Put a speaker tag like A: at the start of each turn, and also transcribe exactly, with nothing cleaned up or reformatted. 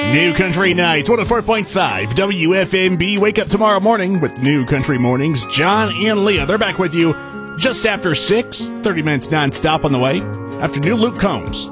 A: New Country Nights, one oh four point five W F M B. Wake up tomorrow morning with New Country Mornings. John and Leah, they're back with you just after six. thirty minutes nonstop on the way. After new Luke Combs.